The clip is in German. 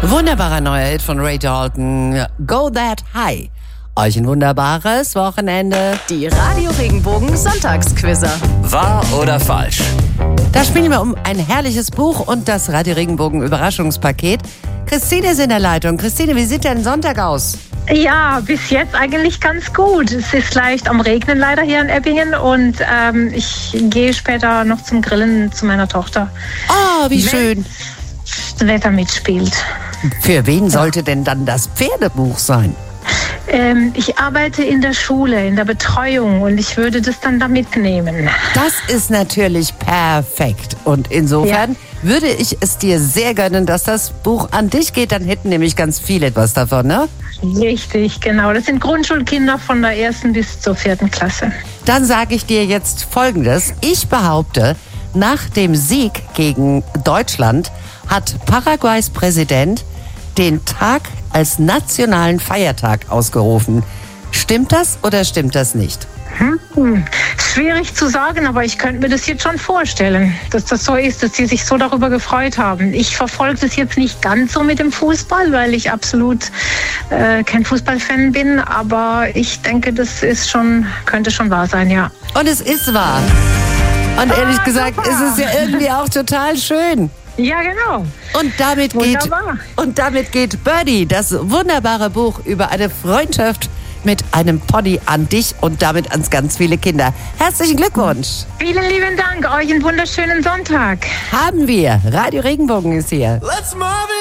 Wunderbarer neuer Hit von Ray Dalton, Go That High. Euch ein wunderbares Wochenende. Die Radio Regenbogen Sonntagsquizzer. Wahr oder falsch? Da spielen wir um ein herrliches Buch und das Radio Regenbogen Überraschungspaket. Christine ist in der Leitung. Christine, wie sieht denn Sonntag aus? Ja, bis jetzt eigentlich ganz gut. Es ist leicht am Regnen leider hier in Eppingen und ich gehe später noch zum Grillen zu meiner Tochter. Oh, wie schön. Das Wetter mitspielt. Für wen sollte denn dann das Pferdebuch sein? Ich arbeite in der Schule, in der Betreuung und ich würde das dann da mitnehmen. Das ist natürlich perfekt. Und insofern würde ich es dir sehr gönnen, dass das Buch an dich geht. Dann hätten nämlich ganz viele etwas davon, ne? Richtig, genau. Das sind Grundschulkinder von der 1. bis zur 4. Klasse. Dann sage ich dir jetzt Folgendes. Ich behaupte, nach dem Sieg gegen Deutschland hat Paraguays Präsident den Tag als nationalen Feiertag ausgerufen. Stimmt das oder stimmt das nicht? Schwierig zu sagen, aber ich könnte mir das jetzt schon vorstellen, dass das so ist, dass sie sich so darüber gefreut haben. Ich verfolge das jetzt nicht ganz so mit dem Fußball, weil ich absolut kein Fußballfan bin, aber ich denke, das ist schon, könnte schon wahr sein, ja. Und es ist wahr. Und ehrlich gesagt, super. ist es ja irgendwie auch total schön. Ja, genau. Und damit geht Birdie, das wunderbare Buch über eine Freundschaft mit einem Pony, an dich und damit an ganz viele Kinder. Herzlichen Glückwunsch. Vielen lieben Dank. Euch einen wunderschönen Sonntag. Haben wir. Radio Regenbogen ist hier. Let's move it!